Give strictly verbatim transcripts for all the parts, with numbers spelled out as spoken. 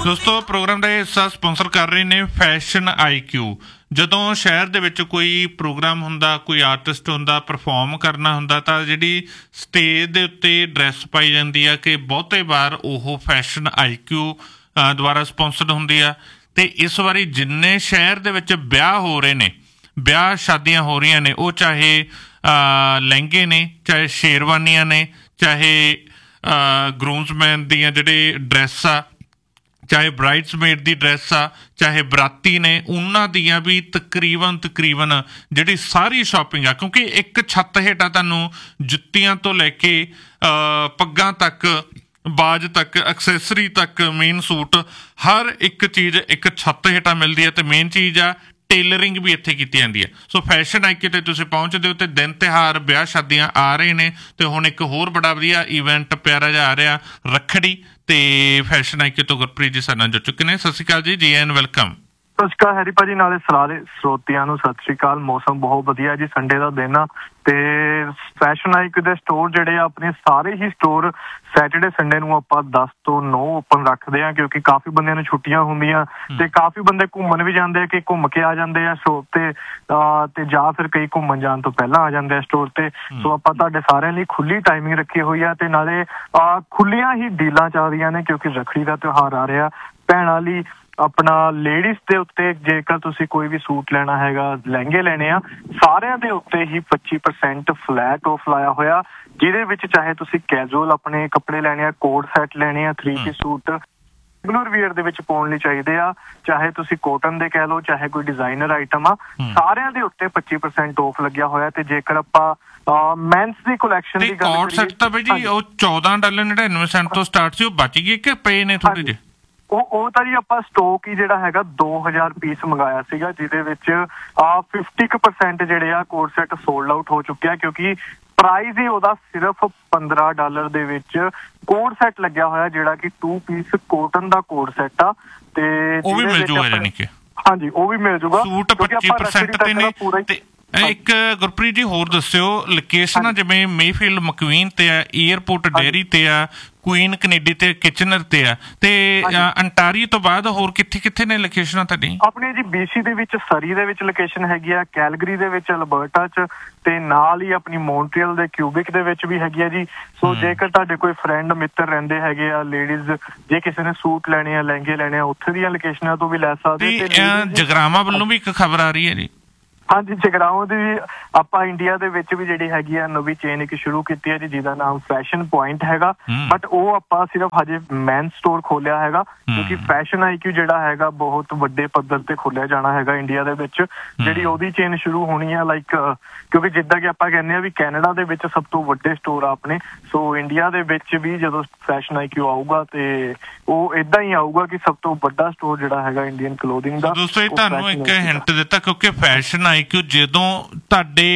ਦੋਸਤੋ ਪ੍ਰੋਗਰਾਮ ਦਾ ਹਿੱਸਾ ਸਪਾਂਸਰ ਕਰ ਰਹੇ ਨੇ ਫੈਸ਼ਨ ਆਈ ਕਿਊ। ਜਦੋਂ ਸ਼ਹਿਰ ਦੇ ਵਿੱਚ ਕੋਈ ਪ੍ਰੋਗਰਾਮ ਹੁੰਦਾ, ਕੋਈ ਆਰਟਿਸਟ ਹੁੰਦਾ, ਪਰਫੋਰਮ ਕਰਨਾ ਹੁੰਦਾ ਤਾਂ ਜਿਹੜੀ ਸਟੇਜ ਦੇ ਉੱਤੇ ਡਰੈਸ ਪਾਈ ਜਾਂਦੀ ਆ ਕਿ ਬਹੁਤੇ ਵਾਰ ਉਹ ਫੈਸ਼ਨ ਆਈ ਕਿਊ ਦੁਆਰਾ ਸਪਾਂਸਰਡ ਹੁੰਦੀ ਆ। ਅਤੇ ਇਸ ਵਾਰੀ ਜਿੰਨੇ ਸ਼ਹਿਰ ਦੇ ਵਿੱਚ ਵਿਆਹ ਹੋ ਰਹੇ ਨੇ, ਵਿਆਹ ਸ਼ਾਦੀਆਂ ਹੋ ਰਹੀਆਂ ਨੇ, ਉਹ ਚਾਹੇ ਲਹਿੰਗੇ ਨੇ, ਚਾਹੇ ਸ਼ੇਰਵਾਨੀਆਂ ਨੇ, ਚਾਹੇ ਗਰੂਮਸਮੈਨ ਦੀਆਂ ਜਿਹੜੇ ਡਰੈਸ ਆ, ਚਾਹੇ ਬਰਾਈਡਸਮੇਡ ਦੀ ਡਰੈਸ ਆ, ਚਾਹੇ ਬਰਾਤੀ ਨੇ, ਉਹਨਾਂ ਦੀਆਂ ਵੀ ਤਕਰੀਬਨ ਤਕਰੀਬਨ ਜਿਹੜੀ ਸਾਰੀ ਸ਼ਾਪਿੰਗ ਆ, ਕਿਉਂਕਿ ਇੱਕ ਛੱਤ ਹੇਠਾਂ ਤੁਹਾਨੂੰ ਜੁੱਤੀਆਂ ਤੋਂ ਲੈ ਕੇ ਪੱਗਾਂ ਤੱਕ, ਬਾਜ ਤੱਕ, ਐਕਸੈਸਰੀ ਤੱਕ, ਮੇਨ ਸੂਟ, ਹਰ ਇੱਕ ਚੀਜ਼ ਇੱਕ ਛੱਤ ਹੇਠਾਂ ਮਿਲਦੀ ਹੈ। ਅਤੇ ਮੇਨ ਚੀਜ਼ ਆ ਟੇਲਰਿੰਗ ਵੀ ਇੱਥੇ ਕੀਤੀ ਜਾਂਦੀ ਹੈ। ਸੋ ਫੈਸ਼ਨ ਆਈ ਕਿਊ 'ਤੇ ਤੁਸੀਂ ਪਹੁੰਚਦੇ ਹੋ ਅਤੇ ਦਿਨ ਤਿਉਹਾਰ, ਵਿਆਹ ਸ਼ਾਦੀਆਂ ਆ ਰਹੇ ਨੇ ਅਤੇ ਹੁਣ ਇੱਕ ਹੋਰ ਬੜਾ ਵਧੀਆ ਈਵੈਂਟ ਪਿਆਰਾ ਜਿਹਾ ਆ ਰਿਹਾ, ਰੱਖੜੀ। ਅਤੇ ਫੈਸ਼ਨ ਆਈ ਕਿਊ ਤੋਂ ਗੁਰਪ੍ਰੀਤ ਜੀ ਸਾਡੇ ਨਾਲ ਜੁੜ ਚੁੱਕੇ ਨੇ। ਸਤਿ ਸ਼੍ਰੀ ਅਕਾਲ ਜੀ, ਜੀ ਐਨ ਵੈਲਕਮ। ਸਤਿ ਸ਼੍ਰੀ ਅਕਾਲ ਹੈਰੀ ਭਾਜੀ, ਨਾਲੇ ਸਾਰੇ ਸਰੋਤਿਆਂ ਨੂੰ ਸਤਿ ਸ਼੍ਰੀ ਅਕਾਲ। ਮੌਸਮ ਬਹੁਤ ਵਧੀਆ ਜੀ, ਸੰਡੇ ਦਾ ਦਿਨ ਆ ਤੇ ਫੈਸ਼ਨ ਆਈ ਕਿਊ ਦੇ ਸਟੋਰ ਜਿਹੜੇ ਆ ਆਪਣੇ ਸਾਰੇ ਹੀ ਸਟੋਰ ਸੈਟਰਡੇ ਸੰਡੇ ਨੂੰ ਆਪਾਂ ਦਸ ਤੋਂ ਨੌ ਓਪਨ ਰੱਖਦੇ ਆ, ਕਿਉਂਕਿ ਕਾਫੀ ਬੰਦਿਆਂ ਨੂੰ ਛੁੱਟੀਆਂ ਹੁੰਦੀਆਂ ਤੇ ਕਾਫੀ ਬੰਦੇ ਘੁੰਮਣ ਵੀ ਜਾਂਦੇ ਆ ਕਿ ਘੁੰਮ ਕੇ ਆ ਜਾਂਦੇ ਆ ਸ਼ੋਪ ਤੇ, ਤੇ ਜਾਂ ਫਿਰ ਕਈ ਘੁੰਮਣ ਜਾਣ ਤੋਂ ਪਹਿਲਾਂ ਆ ਜਾਂਦੇ ਆ ਸਟੋਰ ਤੇ। ਸੋ ਆਪਾਂ ਤੁਹਾਡੇ ਸਾਰਿਆਂ ਲਈ ਖੁੱਲੀ ਟਾਈਮਿੰਗ ਰੱਖੀ ਹੋਈ ਆ ਤੇ ਨਾਲੇ ਖੁੱਲੀਆਂ ਹੀ ਡੀਲਾਂ ਚੱਲ ਰਹੀਆਂ ਨੇ, ਕਿਉਂਕਿ ਰੱਖੜੀ ਦਾ ਤਿਉਹਾਰ ਆ ਰਿਹਾ। ਭੈਣਾਂ ਲਈ ਆਪਣਾ ਲੇਡੀਜ਼ ਦੇ ਉੱਤੇ ਜੇਕਰ ਤੁਸੀਂ ਕੋਈ ਵੀ ਸੂਟ ਲੈਣਾ ਹੈਗਾ, ਲਹਿੰਗੇ ਲੈਣੇ ਆ, ਸਾਰਿਆਂ ਦੇ ਉੱਤੇ ਹੀ ਪੱਚੀ ਪਰਸੈਂਟ ਫਲੈਟ ਆਫ ਲਾਇਆ ਹੋਇਆ, ਜਿਹਦੇ ਵਿੱਚ ਚਾਹੇ ਤੁਸੀਂ ਕੈਜੂਅਲ ਆਪਣੇ ਕੱਪੜੇ ਲੈਣੇ ਆ, ਕੋਟ ਸੈਟ ਲੈਣੇ ਆ, three piece suit regular wear ਦੇ ਵਿੱਚ ਪਾਉਣ ਲਈ ਚਾਹੀਦੇ ਆ, ਚਾਹੇ ਤੁਸੀਂ ਕੋਟਨ ਦੇ ਕਹਿ ਲਓ, ਚਾਹੇ ਕੋਈ ਡਿਜ਼ਾਈਨਰ ਆਈਟਮ ਆ, ਸਾਰਿਆਂ ਦੇ ਉੱਤੇ ਪੱਚੀ ਪਰਸੈਂਟ ਆਫ ਲੱਗਿਆ ਹੋਇਆ। ਤੇ ਜੇਕਰ ਆਪਾਂ ਮੈਨਸ ਦੀ ਕੁਲੈਕਸ਼ਨ ਦੀ ਗੱਲ ਕੋਟ ਸੈਟ ਤਾਂ ਬਈ ਜੀ ਉਹ ਚੌਦਾਂ ਡਾਲਰ ਨੜਿਨਵੇਂ ਸੈਂਟ ਤੋਂ ਸਟਾਰਟ ਸੀ, ਉਹ ਬਚ ਗਏ ਕਿ ਪਏ ਨੇ ਥੋੜੇ ਜਿਹੇ? ਉਹ ਉਹ ਤਾਂ ਜੀ ਆਪਾਂ ਸਟੋਕ ਹੀ ਜਿਹੜਾ ਹੈਗਾ ਦੋ ਹਜ਼ਾਰ ਪੀਸ ਮੰਗਾਇਆ ਸੀਗਾ, ਜਿਹਦੇ ਵਿੱਚ ਆ ਫਿਫਟੀ ਕੁ ਪਰਸੈਂਟ ਜਿਹੜੇ ਆ ਕੋਟ ਸੈਟ ਸੋਲਡ ਆਊਟ ਹੋ ਚੁੱਕਿਆ, ਕਿਉਂਕਿ ਪ੍ਰਾਈਸ ਹੀ ਉਹਦਾ ਸਿਰਫ ਪੰਦਰਾਂ ਡਾਲਰ ਦੇ ਵਿੱਚ ਕੋਟ ਸੈਟ ਲੱਗਿਆ ਹੋਇਆ, ਜਿਹੜਾ ਕਿ ਟੂ ਪੀਸ ਕੋਟਨ ਦਾ ਕੋਟ ਸੈਟ ਆ। ਤੇ ਉਹ ਵੀ ਮਿਲ ਜੂਗਾ ਯਾਨੀ ਕਿ? ਹਾਂਜੀ, ਉਹ ਵੀ ਮਿਲ ਜੂਗਾ। ਸੂਟ ਪੱਚੀ ਪਰਸੈਂਟ ਤੇ ਨੇ। ਤੇ ਇੱਕ ਗੁਰਪ੍ਰੀਤ ਜੀ ਹੋਰ ਦੱਸਿਓ ਲੋਕੇਸ਼ਨ, ਜਿਵੇਂ ਮੇਫੀਲਡ ਮਕਵੀਨ ਤੇ ਆ, ਏਅਰਪੋਰਟ ਡੇਅਰੀ ਤੇ ਆ, ਕੁਈਨ ਕੈਨੇਡੀ ਤੇ ਕਿਚਨਰ ਤੇ ਆ, ਤੇ ਅੰਟਾਰੀਓ ਤੋਂ ਬਾਅਦ ਹੋਰ ਕਿੱਥੇ ਕਿੱਥੇ ਨੇ ਲੋਕੇਸ਼ਨਾਂ ਤੁਹਾਡੀ? ਆਪਣੀ ਜੀ ਬੀਸੀ ਦੇ ਵਿੱਚ ਸਰੀ ਦੇ ਵਿੱਚ ਲੋਕੇਸ਼ਨ ਹੈਗੀ ਆ, ਕੈਲਗਰੀ ਦੇ ਵਿੱਚ, ਅਲਬਰਟਾ ਚ, ਤੇ ਨਾਲ ਹੀ ਆਪਣੀ ਮੌਂਟਰੀਅਲ ਦੇ ਕਿਊਬਿਕ ਦੇ ਵਿੱਚ ਵੀ ਹੈਗੀ ਆ ਜੀ। ਸੋ ਜੇਕਰ ਤੁਹਾਡੇ ਕੋਈ ਫਰੈਂਡ ਮਿੱਤਰ ਰਹਿੰਦੇ ਹੈਗੇ ਆ ਲੇਡੀਜ਼, ਜੇ ਕਿਸੇ ਨੇ ਸੂਟ ਲੈਣੇ ਆ, ਲਹਿੰਗੇ ਲੈਣੇ ਆ, ਉੱਥੇ ਦੀਆਂ ਲੋਕੇਸ਼ਨਾਂ ਤੋਂ ਵੀ ਲੈ ਸਕਦੇ। ਜਗਰਾਵਾਂ ਵੱਲੋਂ ਵੀ ਇੱਕ ਖਬਰ ਆ ਰਹੀ ਹੈ ਜੀ। ਹਾਂਜੀ, ਜਗਰਾਓਂ ਦੀ ਆਪਾਂ ਇੰਡੀਆ ਦੇ ਵਿੱਚ ਵੀ ਜਿਹੜੀ ਹੈਗੀ ਆ ਨਵੀਂ ਚੇਨ ਇੱਕ ਸ਼ੁਰੂ ਕੀਤੀ ਹੈ ਜੀ, ਜਿਹਦਾ ਨਾਮ ਫੈਸ਼ਨ ਪੁਆਇੰਟ ਹੈਗਾ। ਬਟ ਉਹ ਆਪਾਂ ਸਿਰਫ ਹਜੇ ਮੈਨ ਸਟੋਰ ਖੋਲਿਆ ਹੈਗਾ, ਕਿਉਂਕਿ ਫੈਸ਼ਨ ਆਈ ਕਿਊ ਜਿਹੜਾ ਹੈਗਾ ਬਹੁਤ ਵੱਡੇ ਪੱਧਰ ਤੇ ਖੋਲਿਆ ਜਾਣਾ ਹੈਗਾ ਇੰਡੀਆ ਦੇ ਵਿੱਚ। ਜਿਹੜੀ ਉਹਦੀ ਚੇਨ ਸ਼ੁਰੂ ਹੋਣੀ ਆ, ਲਾਈਕ ਕਿਉਂਕਿ ਜਿੱਦਾਂ ਕਿ ਆਪਾਂ ਕਹਿੰਦੇ ਆ ਵੀ ਕੈਨੇਡਾ ਦੇ ਵਿੱਚ ਸਭ ਤੋਂ ਵੱਡੇ ਸਟੋਰ ਆ ਆਪਣੇ, ਸੋ ਇੰਡੀਆ ਦੇ ਵਿੱਚ ਵੀ ਜਦੋਂ ਫੈਸ਼ਨ ਆਈ ਕਿਊ ਆਊਗਾ ਤੇ ਉਹ ਏਦਾਂ ਹੀ ਆਊਗਾ ਕਿ ਸਭ ਤੋਂ ਵੱਡਾ ਸਟੋਰ ਜਿਹੜਾ ਹੈਗਾ ਇੰਡੀਅਨ ਕਲੋਥਿੰਗ ਦਾ। ਦੋਸਤੋ ਤੁਹਾਨੂੰ ਇੱਕ ਹਿੰਟ ਦਿੱਤਾ, ਕਿਉਂਕਿ ਫੈਸ਼ਨ ਕਿਉਂ ਜਦੋਂ ਤੁਹਾਡੇ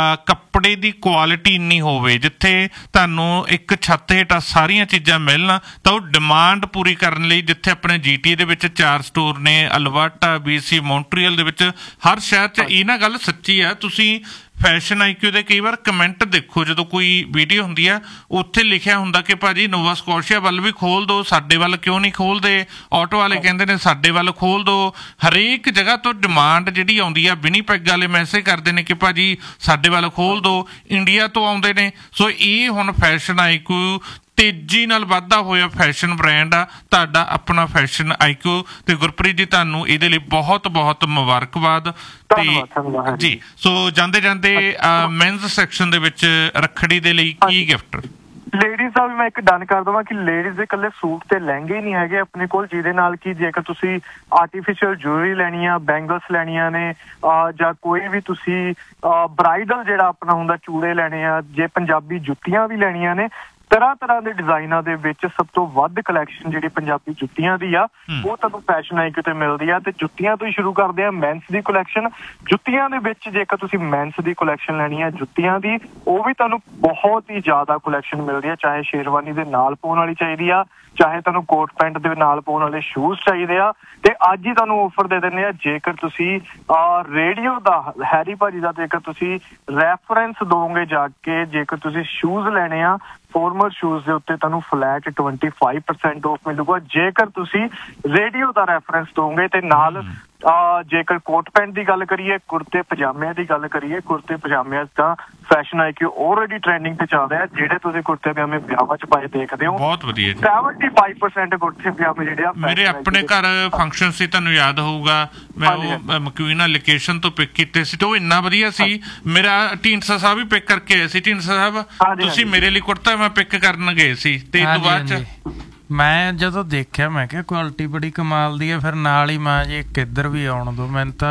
ਕੱਪੜੇ ਦੀ ਕੁਆਲਿਟੀ ਇੰਨੀ ਹੋਵੇ, ਜਿੱਥੇ ਤੁਹਾਨੂੰ ਇੱਕ ਛੱਤ ਹੇਠਾਂ ਸਾਰੀਆਂ ਚੀਜ਼ਾਂ ਮਿਲਣ, ਤਾਂ ਉਹ ਡਿਮਾਂਡ ਪੂਰੀ ਕਰਨ ਲਈ, ਜਿੱਥੇ ਆਪਣੇ ਜੀ ਟੀ ਏ ਦੇ ਵਿੱਚ ਚਾਰ ਸਟੋਰ ਨੇ, ਅਲਬਰਟਾ, ਬੀ ਸੀ, ਮੌਂਟਰੀਅਲ ਦੇ ਵਿੱਚ, ਹਰ ਸ਼ਹਿਰ 'ਚ ਇਹ ਨਾ ਗੱਲ ਸੱਚੀ ਆ। ਤੁਸੀਂ ਫੈਸ਼ਨ ਆਈ ਕਿਊ ਦੇ ਕਈ ਵਾਰ ਕਮੈਂਟ ਦੇਖੋ, ਜਦੋਂ ਕੋਈ ਵੀਡੀਓ ਹੁੰਦੀ ਆ ਉੱਥੇ ਲਿਖਿਆ ਹੁੰਦਾ ਕਿ ਭਾਜੀ ਨੋਵਾ ਸਕੋਸ਼ੀਆ ਵੱਲ ਵੀ ਖੋਲ ਦਿਓ, ਸਾਡੇ ਵੱਲ ਕਿਉਂ ਨਹੀਂ ਖੋਲਦੇ? ਆਟੋ ਵਾਲੇ ਕਹਿੰਦੇ ਨੇ ਸਾਡੇ ਵੱਲ ਖੋਲ ਦਿਓ। ਹਰੇਕ ਜਗ੍ਹਾ ਤੋਂ ਡਿਮਾਂਡ ਜਿਹੜੀ ਆਉਂਦੀ ਆ, ਵਿਨੀਪੈਗ ਵਾਲੇ ਮੈਸੇਜ ਕਰਦੇ ਨੇ ਕਿ ਭਾਜੀ ਸਾਡੇ ਵੱਲ ਖੋਲ ਦਿਓ, ਇੰਡੀਆ ਤੋਂ ਆਉਂਦੇ ਨੇ। ਸੋ ਇਹ ਹੁਣ ਫੈਸ਼ਨ ਆਈ ਕਿਊ ਤੇਜ਼ੀ ਨਾਲ ਵੱਧਦਾ ਹੋਇਆ ਫੈਸ਼ਨ ਬ੍ਰਾਂਡ ਆ, ਤੁਹਾਡਾ ਆਪਣਾ ਫੈਸ਼ਨ ਆਈ ਕਿਊ। ਤੇ ਗੁਰਪ੍ਰੀਤ ਜੀ ਤੁਹਾਨੂੰ ਇਹਦੇ ਲਈ ਬਹੁਤ ਬਹੁਤ ਮੁਬਾਰਕਬਾਦ। ਤੇ ਜੀ ਸੋ ਜਾਂਦੇ ਜਾਂਦੇ ਮੈਨਸ ਸੈਕਸ਼ਨ ਦੇ ਵਿੱਚ ਰੱਖੜੀ ਦੇ ਲਈ ਕੀ ਗਿਫਟ? ਲੇਡੀਜ਼ ਦਾ ਵੀ ਮੈਂ ਇੱਕ ਡਨ ਕਰ ਦੇਵਾਂ ਕਿ ਲੇਡੀਜ਼ ਦੇ ਇਕੱਲੇ ਸੂਟ ਤੇ ਲਹਿੰਗੇ ਹੀ ਨਹੀਂ ਹੈਗੇ ਆਪਣੇ ਕੋਲ, ਜਿਹਦੇ ਨਾਲ ਕਿ ਜੇਕਰ ਤੁਸੀਂ ਆਰਟੀਫਿਸ਼ੀਅਲ ਜੁਐਲਰੀ ਲੈਣੀ ਆ, ਬੈਂਗਲਸ ਲੈਣੀਆਂ ਨੇ, ਜਾਂ ਕੋਈ ਵੀ ਤੁਸੀਂ ਬਰਾਈਡਲ ਜਿਹੜਾ ਆਪਣਾ ਹੁੰਦਾ ਚੂੜੇ ਲੈਣੇ ਆ, ਜੇ ਪੰਜਾਬੀ ਜੁੱਤੀਆਂ ਵੀ ਲੈਣੀਆਂ ਨੇ, ਤਰ੍ਹਾਂ ਤਰ੍ਹਾਂ ਦੇ ਡਿਜ਼ਾਈਨਾਂ ਦੇ ਵਿੱਚ ਸਭ ਤੋਂ ਵੱਧ ਕਲੈਕਸ਼ਨ ਜਿਹੜੀ ਪੰਜਾਬੀ ਜੁੱਤੀਆਂ ਦੀ ਆ ਉਹ ਤੁਹਾਨੂੰ ਫੈਸ਼ਨ ਆਈ ਕਿਊ ਤੇ ਮਿਲਦੀ ਆ। ਤੇ ਜੁੱਤੀਆਂ ਤੋਂ ਹੀ ਸ਼ੁਰੂ ਕਰਦੇ ਆ ਮੈਨਸ ਦੀ ਕੁਲੈਕਸ਼ਨ। ਜੁੱਤੀਆਂ ਦੇ ਵਿੱਚ ਜੇਕਰ ਤੁਸੀਂ ਮੈਨਸ ਦੀ ਕੁਲੈਕਸ਼ਨ ਲੈਣੀ ਆ ਜੁੱਤੀਆਂ ਦੀ, ਉਹ ਵੀ ਤੁਹਾਨੂੰ ਬਹੁਤ ਹੀ ਜ਼ਿਆਦਾ ਕੁਲੈਕਸ਼ਨ ਮਿਲਦੀ ਆ, ਚਾਹੇ ਸ਼ੇਰਵਾਨੀ ਦੇ ਨਾਲ ਪਾਉਣ ਵਾਲੀ ਚਾਹੀਦੀ ਆ, ਚਾਹੇ ਤੁਹਾਨੂੰ ਕੋਟ ਪੈਂਟ ਦੇ ਨਾਲ ਪਾਉਣ ਵਾਲੇ ਸ਼ੂਜ਼ ਚਾਹੀਦੇ ਆ। ਤੇ ਅੱਜ ਹੀ ਤੁਹਾਨੂੰ ਆਫਰ ਦੇ ਦਿੰਦੇ ਆ, ਜੇਕਰ ਤੁਸੀਂ ਰੇਡੀਓ ਦਾ ਹੈਰੀ ਭਾਜੀ ਦਾ ਜੇਕਰ ਤੁਸੀਂ ਰੈਫਰੈਂਸ ਦੋਗੇ ਜਾ ਕੇ, ਜੇਕਰ ਤੁਸੀਂ ਸ਼ੂਜ਼ ਲੈਣੇ ਆ ਫਾਰਮਲ ਸ਼ੂਜ਼ ਦੇ ਉੱਤੇ ਤੁਹਾਨੂੰ flat twenty five percent off ਮਿਲੂਗਾ ਜੇਕਰ ਤੁਸੀਂ ਰੇਡੀਓ ਦਾ ਰੈਫਰੈਂਸ ਦੋਗੇ ਤੇ ਨਾਲ ਜੇਕਰ ਕੋਟ ਪੈਂਟ ਦੀ ਗੱਲ ਕਰੀਏ, ਕੁੜਤੇ ਪਜਾਮਿਆਂ ਦੀ ਗੱਲ ਕਰੀਏ, ਕੁੜਤੇ ਪਜਾਮਿਆਂ ਤਾਂ ਫੈਸ਼ਨ ਆਈਕਿਊ ਆਲਰੇਡੀ ਟ੍ਰੈਂਡਿੰਗ ਤੇ ਚੱਲ ਰਿਹਾ। ਜਿਹੜੇ ਤੁਸੀਂ ਕੁੜਤੇ ਪਜਾਮੇ ਵਿਆਹਾਂ 'ਚ ਪਾਏ ਦੇਖਦੇ ਹੋ, ਬਹੁਤ ਵਧੀਆ ਜੀ। ਸੈਵਨਟੀ ਫਾਈਵ ਪਰਸੈਂਟ ਕੁੜਤੇ ਪਜਾਮੇ ਜਿਹੜੇ ਆ ਮੇਰੇ ਆਪਣੇ ਘਰ ਫੰਕਸ਼ਨ ਸੀ, ਤੁਹਾਨੂੰ ਯਾਦ ਹੋਊਗਾ, ਮੈਂ ਉਹ ਮਕਵੀਨਾ ਲੋਕੇਸ਼ਨ ਤੋਂ ਪਿਕ ਕੀਤੇ ਸੀ ਤੇ ਉਹ ਇੰਨਾ ਵਧੀਆ ਸੀ। ਮੇਰਾ ਢੀਂਡਸਾ ਸਾਹਿਬ ਵੀ ਪਿਕ ਕਰਕੇ ਆਏ ਸੀ। ਢੀਂਡਸਾ ਸਾਹਿਬ ਤੁਸੀਂ ਮੇਰੇ ਲਈ ਕੁੜਤਾ ਮੈਂ ਪਿਕ ਕਰਨ ਗਏ ਸੀ ਤੇ ਇਸ ਤੋਂ ਬਾਅਦ ਚ ਮੈਂ ਜਦੋਂ ਦੇਖਿਆ ਮੈਂ ਕਿਹਾ ਕੁਆਲਿਟੀ ਬੜੀ ਕਮਾਲ ਦੀ ਹੈ। ਫਿਰ ਨਾਲ ਹੀ ਮਾਂ ਜੀ ਇੱਕ ਇੱਧਰ ਵੀ ਆਉਣ ਦੋ ਮੈਨੂੰ ਤਾਂ।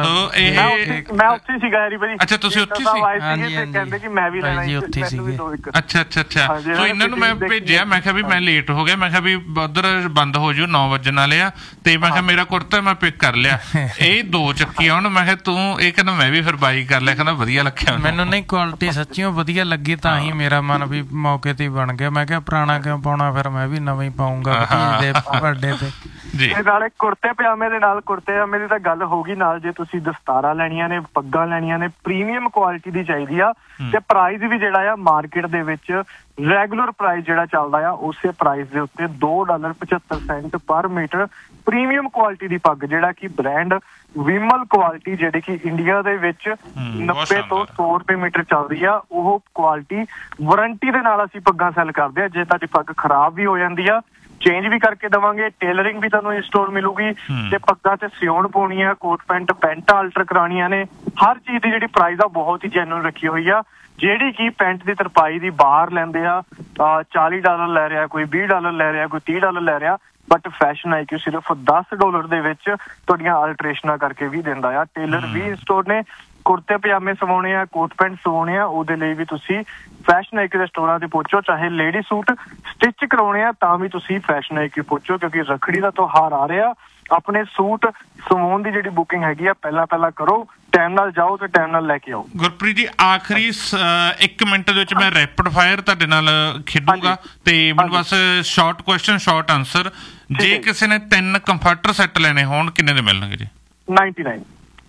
ਮੈਂ ਉੱਥੇ ਸੀਗਾ ਯਾਰੀ ਭਾਜੀ। ਅੱਛਾ ਤੁਸੀਂ ਉੱਥੇ ਸੀ? ਹਾਂਜੀ ਕਹਿੰਦੇ ਕਿ ਮੈਂ ਵੀ ਲੈਣਾ ਜੀ ਉੱਥੇ ਸੀਗੇ। ਅੱਛਾ ਅੱਛਾ ਅੱਛਾ ਸੋ ਇਹਨਾਂ ਨੂੰ ਮੈਂ ਭੇਜਿਆ, ਮੈਂ ਕਿਹਾ ਵੀ ਮੈਂ ਲੇਟ ਹੋ ਗਿਆ, ਮੈਂ ਕਿਹਾ ਵੀ ਉਧਰ ਬੰਦ ਹੋ ਜਾਊ ਨੌ ਵਜਣ ਵਾਲੇ ਆ ਤੇ ਮੈਂ ਕਿਹਾ ਮੇਰਾ ਕੁੜਤਾ ਮੈਂ ਪਿਕ ਕਰ ਲਿਆ। ਇਹ ਦੋ ਚੱਕੀ ਆਉਣ, ਮੈਂ ਕਿਹਾ ਤੂੰ ਇਹ ਕਹਿੰਦਾ ਮੈਂ ਵੀ ਫਿਰ ਬਾਈ ਕਰ ਲਿਆ, ਕਹਿੰਦਾ ਵਧੀਆ ਲੱਗਿਆ ਮੈਨੂੰ। ਨਹੀਂ ਕੁਆਲਿਟੀ ਸੱਚੀਓ ਵਧੀਆ ਲੱਗੀ ਤਾਂ ਹੀ ਮੇਰਾ ਮਨ ਵੀ ਮੌਕੇ ਤੇ ਬਣ ਗਿਆ। ਮੈਂ ਕਿਹਾ ਪੁਰਾਣਾ ਕਿਉਂ ਪਾਉਣਾ, ਫਿਰ ਮੈਂ ਵੀ ਨਵਾਂ ਹੀ ਪਾਉਂਗਾ ਵੱਡੇ ਤੇ ਜੀ। ਨਾਲੇ ਕੁੜਤੇ ਪਜਾਮੇ ਦੇ ਨਾਲ ਕੁੜਤੇ ਪਜਾਮੇ ਦੀ ਤਾਂ ਗੱਲ ਹੋਊਗੀ, ਨਾਲ ਜੇ ਤੁਸੀਂ ਦਸਤਾਰਾਂ ਲੈਣੀਆਂ ਨੇ, ਪੱਗਾਂ ਲੈਣੀਆਂ ਨੇ, ਪ੍ਰੀਮੀਅਮ ਕੁਆਲਿਟੀ ਦੀ ਚਾਹੀਦੀ ਆ ਤੇ ਪ੍ਰਾਈਸ ਵੀ ਜਿਹੜਾ ਆ ਮਾਰਕੀਟ ਦੇ ਵਿੱਚ ਰੈਗੂਲਰ ਪ੍ਰਾਈਸ ਜਿਹੜਾ ਚੱਲਦਾ ਆ ਉਸੇ ਪ੍ਰਾਈਸ ਦੇ ਉੱਤੇ ਦੋ ਡਾਲਰ ਪਝੱਤਰ ਸੈਂਟ ਪਰ ਮੀਟਰ ਪ੍ਰੀਮੀਅਮ ਕੁਆਲਿਟੀ ਦੀ ਪੱਗ ਜਿਹੜਾ ਕਿ ਬ੍ਰਾਂਡ ਵਿਮਲ ਕੁਆਲਿਟੀ ਜਿਹੜੀ ਕਿ ਇੰਡੀਆ ਦੇ ਵਿੱਚ ਨੱਬੇ ਤੋਂ ਸੌ ਰੁਪਏ ਮੀਟਰ ਚੱਲਦੀ ਆ, ਉਹ ਕੁਆਲਿਟੀ ਵਾਰੰਟੀ ਦੇ ਨਾਲ ਅਸੀਂ ਪੱਗਾਂ ਸੈਲ ਕਰਦੇ ਆ। ਜੇ ਤੁਹਾਡੀ ਪੱਗ ਖਰਾਬ ਵੀ ਹੋ ਜਾਂਦੀ ਆ ਚੇਂਜ ਵੀ ਕਰਕੇ ਦੇਵਾਂਗੇ, ਟੇਲਰਿੰਗ ਵੀ ਤੁਹਾਨੂੰ ਇੰਸਟਾਲ ਮਿਲੂਗੀ ਤੇ ਪੱਗਾਂ ਤੇ ਸਿਉਣ ਪਾਉਣੀ ਆ, ਕੋਟ ਪੈਂਟ ਪੈਂਟਾਂ ਆਲਟਰ ਕਰਾਉਣੀਆਂ ਨੇ, ਹਰ ਚੀਜ਼ ਦੀ ਜਿਹੜੀ ਪ੍ਰਾਈਸ ਆ ਬਹੁਤ ਹੀ ਜੈਨੂਅਨ ਰੱਖੀ ਹੋਈ ਆ। ਜਿਹੜੀ ਕਿ ਪੈਂਟ ਦੀ ਤਰਪਾਈ ਦੀ ਬਾਹਰ ਲੈਂਦੇ ਆ ਚਾਲੀ ਡਾਲਰ ਲੈ ਰਿਹਾ, ਕੋਈ ਵੀਹ ਡਾਲਰ ਲੈ ਰਿਹਾ, ਕੋਈ ਤੀਹ ਡਾਲਰ ਲੈ ਰਿਹਾ, ਬਟ ਫੈਸ਼ਨ ਆਈਕਿਊ ਸਿਰਫ ਦਸ ਡਾਲਰ ਦੇ ਵਿੱਚ ਤੁਹਾਡੀਆਂ ਆਲਟਰੇਸ਼ਨਾਂ ਕਰਕੇ ਵੀ ਦਿੰਦਾ ਆ। ਟੇਲਰ ਵੀ ਇੰਸਟੋਰ ਨੇ, ਕੁੜਤੇ ਪਜਾਮੇ ਸਵਾਉਣੇ ਆ, ਕੋਟ ਪੈਂਟ ਸਵਾਉਣੇ ਆ, ਉਹਦੇ ਲਈ ਵੀ ਤੁਸੀਂ ਫੈਸ਼ਨ ਆਈਕਿਊ ਦੇ ਸਟੋਰਾਂ ਤੇ ਪਹੁੰਚੋ। ਚਾਹੇ ਲੇਡੀ ਸੂਟ ਸਟਿਚ ਕਰਾਉਣੇ ਆ ਤਾਂ ਵੀ ਤੁਸੀਂ ਫੈਸ਼ਨ ਆਈਕਿਊ ਪਹੁੰਚੋ, ਕਿਉਂਕਿ ਰੱਖੜੀ ਦਾ ਤਿਉਹਾਰ ਆ ਰਿਹਾ। ਆਪਣੇ ਸੂਟ ਸਵਾਉਣ ਦੀ ਜਿਹੜੀ ਬੁਕਿੰਗ ਹੈਗੀ ਆ ਪਹਿਲਾਂ ਪਹਿਲਾਂ ਕਰੋ, ਟਾਈਮ ਨਾਲ ਜਾਓ ਤੇ ਟਾਈਮ ਨਾਲ ਲੈ ਕੇ ਆਓ। ਗੁਰਪ੍ਰੀਤ ਜੀ ਆਖਰੀ ਇੱਕ ਮਿੰਟ ਦੇ ਵਿੱਚ ਮੈਂ ਰੈਪਿਡ ਫਾਇਰ ਤੁਹਾਡੇ ਨਾਲ ਖੇਡੂੰਗਾ ਤੇ ਮੈਨੂੰ ਬਸ ਸ਼ਾਰਟ ਕੁਐਸਚਨ ਸ਼ਾਰਟ ਆਨਸਰ। ਜੇ ਕਿਸੇ ਨੇ ਤਿੰਨ ਕੰਫਰਟਰ ਸੈੱਟ ਲੈਣੇ ਹੋਣ ਕਿੰਨੇ ਦੇ ਮਿਲਣਗੇ ਜੀ? ਨਾਈਨਟੀ ਨਾਈਨ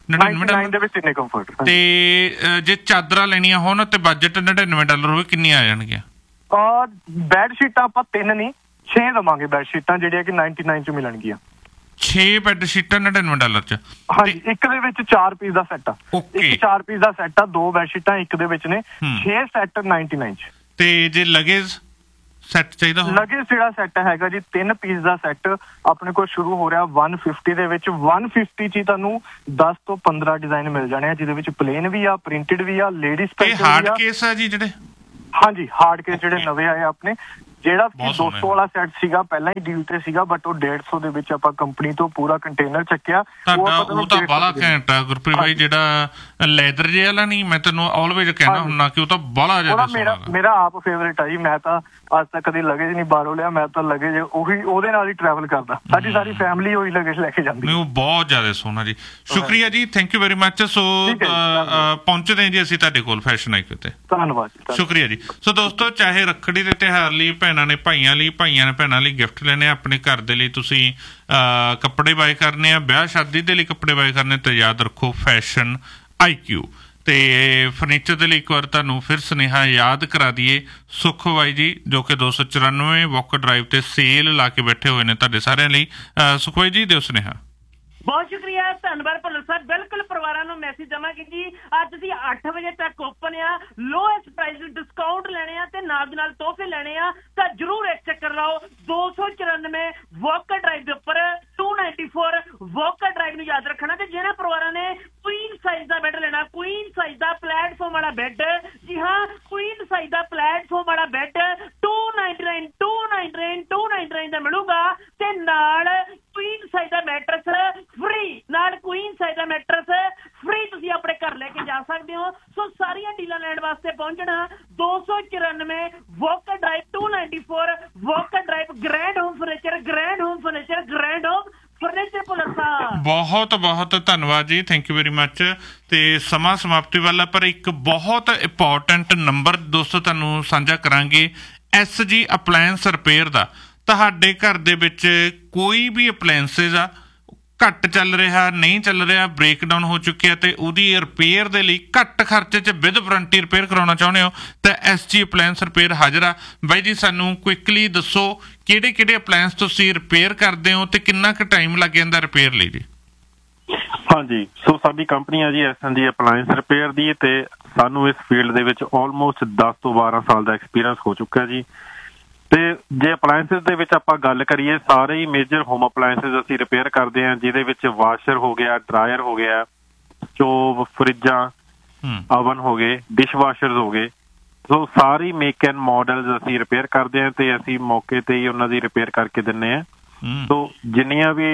ਦੇ ਵਿੱਚ ਤਿੰਨੇ ਕੰਫਰਟ। ਤੇ ਜੇ ਚਾਦਰਾਂ ਲੈਣੀਆਂ ਹੋਣ ਤੇ ਬਜਟ ਨੜਿਨਵੇਂ ਡਾਲਰ ਹੋਵੇ ਕਿੰਨੀਆਂ ਆ ਜਾਣਗੀਆਂ? ਬੈੱਡ ਸ਼ੀਟਾਂ ਆਪਾਂ ਤਿੰਨ ਨਹੀਂ ਛੇ ਦੇਵਾਂਗੇ, ਬੈੱਡ ਸ਼ੀਟਾਂ ਜਿਹੜੀਆਂ ਕਿ ਨਾਈਨਟੀ ਨਾਈਨ ਚ ਮਿਲਣਗੀਆਂ। ਛੇ ਬੈੱਡ ਸ਼ੀਟਾਂ ਨੜਿਨਵੇਂ ਡਾਲਰ ਚ? ਹਾਂਜੀ, ਇੱਕ ਦੇ ਵਿੱਚ ਚਾਰ ਪੀਸ ਦਾ ਸੈੱਟ ਆ, ਇੱਕ ਚਾਰ ਪੀਸ ਦਾ ਸੈੱਟ ਆ, ਦੋ ਬੈੱਡ ਸ਼ੀਟਾਂ ਇੱਕ ਦੇ ਵਿੱਚ ਨੇ, ਛੇ ਸੈੱਟ ਨਾਈਨਟੀ ਨਾਈਨ ਚ। ਤੇ ਜੇ ਲਗੇਜ ਸੈੱਟ ਚਾਹੀਦਾ ਹੋ? ਲਗੇਜ ਜਿਹੜਾ ਸੈੱਟ ਹੈਗਾ ਜੀ ਤਿੰਨ ਪੀਸ ਦਾ ਸੈੱਟ ਆਪਣੇ ਕੋਲ ਸ਼ੁਰੂ ਹੋ ਰਿਹਾ ਵਨ ਫਿਫਟੀ ਦੇ ਵਿੱਚ। ਵਨ ਫਿਫਟੀ ਚ ਹੀ ਤੁਹਾਨੂੰ ਦਸ ਤੋਂ ਪੰਦਰਾਂ ਡਿਜ਼ਾਈਨ ਮਿਲ ਜਾਣੇ ਆ, ਜਿਹਦੇ ਵਿੱਚ ਪਲੇਨ ਵੀ ਆ, ਪ੍ਰਿੰਟਡ ਵੀ ਆ, ਲੇਡੀ ਸਪੈਸ਼ਲ ਵੀ ਆ। ਹਾਰਡ ਕੇਸ ਆ ਜੀ ਜਿਹੜੇ? ਹਾਂਜੀ, ਹਾਰਡ ਕੇਸ ਜਿਹੜੇ ਨਵੇਂ ਆਏ ਆਪਣੇ। ਜਿਹੜਾ ਕਿ ਦੋ ਸੌ ਵਾਲਾ ਸੈੱਟ ਸੀਗਾ ਪਹਿਲਾਂ ਹੀ ਡੀਲ ਤੇ ਸੀਗਾ, ਬਟ ਉਹ ਡੇਢ ਸੌ ਦੇ ਵਿੱਚ ਆਪਾਂ ਕੰਪਨੀ ਤੋਂ ਪੂਰਾ ਕੰਟੇਨਰ ਚੱਕਿਆ। ਉਹ ਤਾਂ ਬਾਲਾ ਘੈਂਟ ਆ ਗੁਰਪ੍ਰੀਤ ਭਾਈ, ਜਿਹੜਾ ਲੈਦਰ ਜੇ ਵਾਲਾ ਨਹੀਂ, ਮੈਂ ਤੈਨੂੰ ਆਲਵੇਜ਼ ਕਹਿਣਾ ਹੁੰਦਾ ਕਿ ਉਹ ਤਾਂ ਬਾਲਾ ਜ਼ਿਆਦਾ ਮੇਰਾ ਮੇਰਾ ਆਪ ਫੇਵਰੇਟ ਆ ਜੀ। ਮੈਂ ਤਾਂ ਅੱਜ ਤੱਕ ਕਦੇ ਲਗੇਜ ਨਹੀਂ ਬਾਹਰੋਂ ਲਿਆ, ਮੈਂ ਤਾਂ ਲਗੇਜ ਉਹੀ ਉਹਦੇ ਨਾਲ ਹੀ ਟਰੈਵਲ ਕਰਦਾ। ਸਾਡੀ ਸਾਰੀ ਫੈਮਿਲੀ ਉਹੀ ਲਗੇਜ ਲੈ ਕੇ ਜਾਂਦੀ। ਉਹ ਬਹੁਤ ਜ਼ਿਆਦਾ ਸੋਹਣਾ ਜੀ, ਸ਼ੁਕਰੀਆ ਜੀ, ਥੈਂਕ ਯੂ ਵੈਰੀ ਮੱਚ। ਸੋ ਪਹੁੰਚਦੇ ਹਾਂ ਜੀ ਅਸੀਂ ਤੁਹਾਡੇ ਕੋਲ ਫੈਸ਼ਨ ਆਈਕਿਊ ਤੇ। ਧੰਨਵਾਦ, ਸ਼ੁਕਰੀਆ ਜੀ। ਸੋ ਦੋਸਤੋ, ਚਾਹੇ ਰੱਖੜੀ ਦੇ ਤਿਉਹਾਰ ਲਈ ਭੈਣਾਂ ਨੇ ਭਾਈਆਂ ਲਈ, ਭਾਈਆਂ ਨੇ ਭੈਣਾਂ ਲਈ ਗਿਫਟ ਲੈਣੇ, ਆਪਣੇ ਘਰ ਦੇ ਲਈ ਤੁਸੀਂ ਕੱਪੜੇ ਬਾਏ ਕਰਨੇ ਆ, ਵਿਆਹ ਸ਼ਾਦੀ ਦੇ ਲਈ ਕੱਪੜੇ ਬਾਏ ਕਰਨੇ, ਤਾਂ ਯਾਦ ਰੱਖੋ ਫੈਸ਼ਨ ਆਈਕਿਊ। ਤੇ ਫਰਨੀਚਰ ਦੇ ਲਈ ਇੱਕ ਵਾਰ ਤੁਹਾਨੂੰ ਫਿਰ ਸੁਨੇਹਾ ਯਾਦ ਕਰਾ ਦਈਏ, ਸੁਖ ਬਾਈ ਜੀ ਜੋ ਕਿ ਦੋ ਸੌ ਚੁਰਾਨਵੇਂ ਵੋਕ ਡਰਾਈਵ ਤੇ ਸੇਲ ਲਾ ਕੇ ਬੈਠੇ ਹੋਏ ਨੇ ਤੁਹਾਡੇ ਸਾਰਿਆਂ ਲਈ। ਸੁਖ ਬਾਈ ਜੀ ਦਿਓ ਸੁਨੇਹਾ। ਬਹੁਤ ਸ਼ੁਕਰੀਆ, ਧੰਨਵਾਦ ਭੁੱਲਰ ਸਾਹਿਬ। ਬਿਲਕੁਲ ਪਰਿਵਾਰਾਂ ਨੂੰ ਮੈਸੇਜ ਦੇਵਾਂਗੇ ਜੀ, ਅੱਜ ਅਸੀਂ ਅੱਠ ਵਜੇ ਤੱਕ ਓਪਨ ਆ, ਲੋਐਸਟ ਪ੍ਰਾਈਸ ਡਿਸਕਾਊਂਟ ਲੈਣੇ ਆ ਤੇ ਨਾਲ ਦੇ ਨਾਲ ਤੋਹਫੇ ਲੈਣੇ ਆ, ਤਾਂ ਜਰੂਰ ਇੱਕ ਚੱਕਰ ਲਾਓ। ਦੋ ਸੌ ਚੁਰਾਨਵੇਂ ਵੋਕਰ ਡਰਾਈਵ ਦੇ ਉੱਪਰ to ninety four walker drive ਨੂੰ ਯਾਦ ਰੱਖਣਾ। ਤੇ ਜਿਹਨਾਂ ਪਰਿਵਾਰਾਂ ਨੇ ਕੁਈਨ ਸਾਈਜ਼ ਦਾ ਬੈੱਡ ਲੈਣਾ, ਕੁਈਨ ਸਾਈਜ਼ ਦਾ ਪਲੇਟਫਾਰਮ ਵਾਲਾ ਬੈੱਡ, ਜੀ ਹਾਂ ਕੁਈਨ ਸਾਈਜ਼ ਦਾ ਪਲੇਟਫਾਰਮ ਵਾਲਾ bed to ninety nine to ninety nine to ninety nine ਦਾ ਮਿਲੂਗਾ, ਤੇ ਨਾਲ ਕੁਈਨ ਸਾਈਜ਼ ਦਾ ਮੈਟਰਸ ਫ੍ਰੀ, ਨਾਲ ਕੁਈਨ ਸਾਈਜ਼ ਦਾ ਮੈਟਰਸ ਫ੍ਰੀ ਤੁਸੀਂ ਆਪਣੇ ਘਰ ਲੈ ਕੇ ਜਾ ਸਕਦੇ ਹੋ। ਸੋ ਸਾਰੀਆਂ ਡੀਲਾਂ ਲੈਣ ਵਾਸਤੇ ਪਹੁੰਚਣਾ ਦੋ ਸੌ ਚੁਰਾਨਵੇਂ walker drive to ninety four walker drive, grand home furniture, grand home furniture, grand home furniture. Bhullar ਸਾਹਿਬ ਬਹੁਤ ਬਹੁਤ ਧੰਨਵਾਦ ਜੀ, ਥੈਂਕ ਯੂ ਵੈਰੀ ਮੱਚ। ਤੇ ਸਮਾਂ ਸਮਾਪਤੀ ਵਾਲਾ, ਪਰ ਇੱਕ ਬਹੁਤ ਇੰਪੋਰਟੈਂਟ ਨੰਬਰ ਦੋਸਤੋ ਤੁਹਾਨੂੰ ਸਾਂਝਾ ਕਰਾਂਗੇ, ਐਸ ਜੀ ਅਪਲਾਇੰਸ ਰਿਪੇਅਰ ਦਾ। ਤੁਹਾਡੇ ਘਰ ਦੇ ਵਿੱਚ ਕੋਈ ਵੀ ਅਪਲਾਇੰਸਿਸ ਆ, ਘੱਟ ਚੱਲ ਰਿਹਾ, ਨਹੀਂ ਚੱਲ ਰਿਹਾ, ਬ੍ਰੇਕਡਾਊਨ ਹੋ ਚੁੱਕਿਆ ਤੇ ਉਹਦੀ ਰਿਪੇਅਰ ਦੇ ਲਈ ਘੱਟ ਖਰਚੇ 'ਚ ਵਿਦ ਵਾਰੰਟੀ ਰਿਪੇਅਰ ਕਰਾਉਣਾ ਚਾਹੁੰਦੇ ਹੋ ਤਾਂ ਐਸ ਜੀ ਅਪਲਾਇੰਸ ਰਿਪੇਅਰ ਹਾਜ਼ਰ ਆ। ਬਾਈ ਜੀ ਸਾਨੂੰ ਕੁਇਕਲੀ ਦੱਸੋ ਕਿਹੜੇ ਕਿਹੜੇ ਅਪਲਾਇੰਸ ਤੁਸੀਂ ਰਿਪੇਅਰ ਕਰਦੇ ਹੋ ਤੇ ਕਿੰਨਾ ਕੁ ਟਾਈਮ ਲੱਗ ਜਾਂਦਾ ਰਿਪੇਅਰ ਲਈ ਜੀ? ਹਾਂਜੀ, ਸੋ ਸਾਡੀ ਕੰਪਨੀ ਆ ਜੀ ਐਸ ਐਨ ਜੀ ਅਪਲਾਇੰਸ ਰਿਪੇਅਰ ਦੀ ਤੇ ਸਾਨੂੰ ਇਸ ਫੀਲਡ ਦੇ ਵਿੱਚ ਆਲਮੋਸਟ ਦਸ ਤੋਂ ਬਾਰਾਂ ਸਾਲ ਦਾ ਐਕਸਪੀਰੀਅੰਸ ਹੋ ਚੁੱਕਾ ਜੀ। ਤੇ ਜੇ ਅਪਲਾਇੰਸਿਸ ਦੇ ਵਿੱਚ ਆਪਾਂ ਗੱਲ ਕਰੀਏ, ਸਾਰੇ ਹੀ ਮੇਜਰ ਹੋਮ ਅਪਲਾਇੰਸਿਸ ਅਸੀਂ ਰਿਪੇਅਰ ਕਰਦੇ ਹਾਂ, ਜਿਹਦੇ ਵਿੱਚ ਵਾਸ਼ਰ ਹੋ ਗਿਆ, ਡਰਾਇਰ ਹੋ ਗਿਆ, ਸਟੋਵ, ਫਰਿੱਜਾਂ, ਓਵਨ ਹੋ ਗਏ, ਡਿਸ਼ ਵਾਸ਼ਰਸ ਹੋ ਗਏ। ਸੋ ਸਾਰੀ ਮੇਕ ਐਂਡ ਮਾਡਲਸ ਅਸੀਂ ਰਿਪੇਅਰ ਕਰਦੇ ਹਾਂ ਤੇ ਅਸੀਂ ਮੌਕੇ ਤੇ ਹੀ ਉਹਨਾਂ ਦੀ ਰਿਪੇਅਰ ਕਰਕੇ ਦਿੰਦੇ ਹਾਂ। ਸੋ ਜਿੰਨੀਆਂ ਵੀ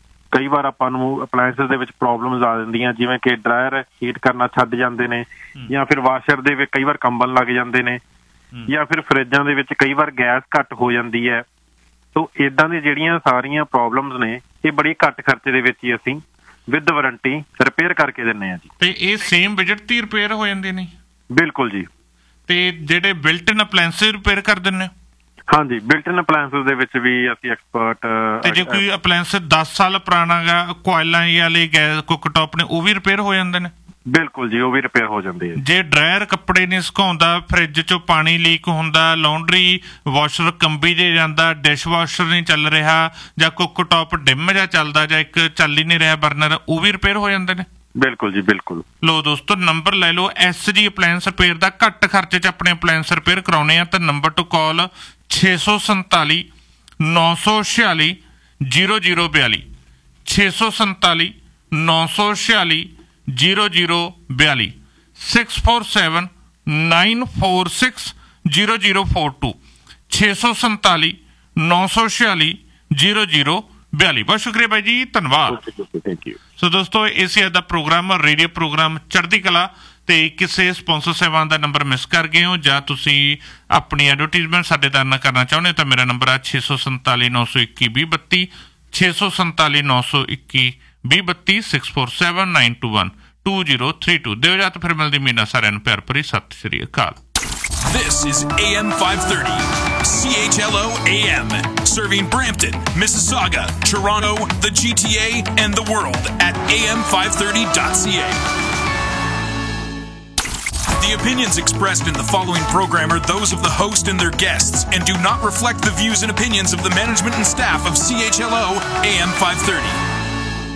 ਕਈ ਵਾਰ ਆਪਾਂ ਨੂੰ ਅਪਲਾਇੰਸਿਸ ਦੇ ਵਿੱਚ ਪ੍ਰੋਬਲਮਸ ਆ ਜਾਂਦੀਆਂ, ਜਿਵੇਂ ਕਿ ਡਰਾਇਰ ਹੀਟ ਕਰਨਾ ਛੱਡ ਜਾਂਦੇ ਨੇ, ਜਾਂ ਫਿਰ ਵਾਸ਼ਰ ਦੇ ਵਿੱਚ ਕਈ ਵਾਰ ਕੰਬਣ ਲੱਗ ਜਾਂਦੇ ਨੇ, ਜਾਂ ਫਿਰ ਫਰਿੱਜਾਂ ਦੇ ਵਿੱਚ ਕਈ ਵਾਰ ਗੈਸ ਘੱਟ ਹੋ ਜਾਂਦੀ ਹੈ। ਸੋ ਇੱਦਾਂ ਦੀ ਜਿਹੜੀਆਂ ਸਾਰੀਆਂ ਪ੍ਰੋਬਲਮਸ ਨੇ ਇਹ ਬੜੀ ਘੱਟ ਖਰਚੇ ਦੇ ਵਿੱਚ ਹੀ ਅਸੀਂ ਵਿਦ ਵਾਰੰਟੀ ਰਿਪੇਅਰ ਕਰਕੇ ਦਿੰਦੇ ਹਾਂ ਜੀ। ਤੇ ਇਹ ਸੇਮ ਬਜਟ ਤੇ ਰਿਪੇਅਰ ਹੋ ਜਾਂਦੇ ਨੇ? ਬਿਲਕੁਲ ਜੀ। ਤੇ ਜਿਹੜੇ ਬਿਲਟ ਇਨ ਅਪਲਾਇੰਸਿਸ ਰਿਪੇਅਰ ਕਰ ਦਿੰਦੇ ਹੋ? ਹਾਂਜੀ, ਬਿਲਟ ਇਨ ਅਪਲਾਇੰਸਿਸ ਦੇ ਵਿੱਚ ਵੀ ਅਸੀਂ ਐਕਸਪਰਟ। ਤੇ ਜੇ ਕੋਈ ਅਪਲਾਇੰਸ ਦਸ ਸਾਲ ਪੁਰਾਣਾ ਗਾ, ਕੋਇਲਾਂ ਵਾਲੇ ਗੈਸ ਕੁੱਕਟਾਪ ਨੇ, ਉਹ ਵੀ ਰਿਪੇਅਰ ਹੋ ਜਾਂਦੇ ਨੇ? ਬਿਲਕੁਲ ਜੀ, ਉਹ ਵੀ ਰਿਪੇਅਰ ਹੋ ਜਾਂਦੇ ਆ। ਜੇ ਡਰਾਇਰ ਕੱਪੜੇ ਨਹੀਂ ਸੁਕਾਉਂਦਾ, ਫਰਿੱਜ ਚੋਂ ਪਾਣੀ ਲੀਕ ਹੁੰਦਾ, ਲਾਉਂਡਰੀ ਵਾਸ਼ਰ ਕੰਬੀ ਜੇ ਜਾਂਦਾ, ਡਿਸ਼ ਵਾਸ਼ਰ ਨਹੀਂ ਚੱਲ ਰਿਹਾ, ਜਾਂ ਕੁੱਕਟਾਪ ਡਿਮ ਜਾਂ ਚੱਲਦਾ, ਜਾਂ ਇੱਕ ਚੱਲ ਹੀ ਨਹੀਂ ਰਿਹਾ ਬਰਨਰ, ਉਹ ਵੀ ਰਿਪੇਅਰ ਹੋ ਜਾਂਦੇ ਨੇ? ਬਿਲਕੁਲ ਜੀ, ਬਿਲਕੁਲ। ਲੋ ਦੋਸਤੋ, ਨੰਬਰ ਲੈ ਲਓ ਐਸ ਜੀ ਅਪਲਾਇੰਸ ਰਿਪੇਅਰ ਦਾ। ਘੱਟ ਖਰਚੇ 'ਚ ਆਪਣੇ ਅਪਲਾਇੰਸ ਰਿਪੇਅਰ ਕਰਾਉਣੇ ਆ ਤਾਂ ਨੰਬਰ ਟੂ ਕਾਲ ਛੇ ਸੌ ਸੰਤਾਲੀ ਨੌ ਸੌ ਛਿਆਲੀ ਜੀਰੋ ਜੀਰੋ ਬਿਆਲੀ, ਛੇ ਸੌ ਸੰਤਾਲੀ ਨੌ ਸੌ ਛਿਆਲੀ ਜੀਰੋ ਜੀਰੋ ਬਿਆਲੀ, six four seven nine four six zero zero four two, ਛੇ ਸੌ ਸੰਤਾਲੀ ਨੌ ਸੌ ਛਿਆਲੀ ਜੀਰੋ ਜੀਰੋ ਬਿਆਲੀ। ਬਹੁਤ ਸ਼ੁਕਰੀਆ ਬਾਈ ਜੀ, ਧੰਨਵਾਦ। Thank you. ਸੋ ਦੋਸਤੋ, ਇਹ ਸੀ ਅੱਜ ਦਾ ਪ੍ਰੋਗਰਾਮ, ਰੇਡੀਓ ਪ੍ਰੋਗਰਾਮ ਚੜ੍ਹਦੀ ਕਲਾ। ਤੇ ਕਿਸੇ ਸਪਾਂਸਰ ਸੇਵਾ ਦਾ ਨੰਬਰ ਮਿਸ ਕਰ ਗਏ ਹੋ ਜਾਂ ਤੁਸੀਂ ਆਪਣੀ ਐਡਵਰਟੀਜ਼ਮੈਂਟ ਸਾਡੇ ਨਾਲ ਨਾ ਕਰਨਾ ਚਾਹੁੰਦੇ ਤਾਂ ਮੇਰਾ ਨੰਬਰ ਆ ਛੇ ਸੌ ਸੰਤਾਲੀ ਨੌ ਸੌ ਇੱਕੀ ਵੀਹ ਬੱਤੀ, ਛੇ ਸੌ ਸੰਤਾਲੀ ਨੌ ਸੌ ਇੱਕੀ ਵੀਹ ਬੱਤੀ, six four seven nine to one two zero three two. ਦਿਓ ਜਾ, ਫਿਰ ਮਿਲਦੀ ਮੀਨਾ ਸਾਰਿਆਂ ਨੂੰ ਪਿਆਰ ਭਰੀ ਸਤਿ ਸ਼੍ਰੀ ਅਕਾਲ। This is A M five thirty, C H L O A M, serving Brampton, Mississauga, Toronto, the G T A, and the world at A M five thirty dot C A. The opinions expressed in the following program are those of the host and their guests and do not reflect the views and opinions of the management and staff of C H L O A M five thirty.